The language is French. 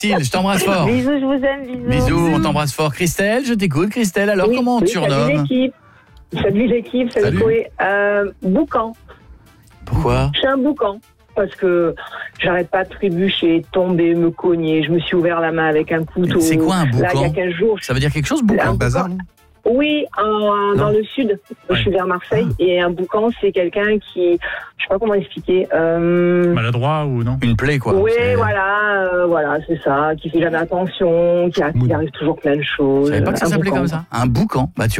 Christine, je t'embrasse fort. Bisous, je vous aime, bisous. Bisous, on t'embrasse fort. Christelle, je t'écoute. Christelle, alors comment on te surnomme? Salut l'équipe, salut Chloé. Boucan. Pourquoi? Je suis un boucan. Parce que j'arrête pas de trébucher, tomber, me cogner. Je me suis ouvert la main avec un couteau. C'est quoi un boucan? Là, il y a 15 jours. Ça veut dire quelque chose, boucan? Un bazar? Oui, dans le sud. Je suis vers Marseille. Et un boucan, c'est quelqu'un qui... Je sais pas comment expliquer. Maladroit ou non? Une plaie, quoi. Oui, voilà, c'est ça. Qui fait jamais attention, qui arrive toujours plein de choses. Je savais pas que ça s'appelait comme ça. Un boucan. Bah, tu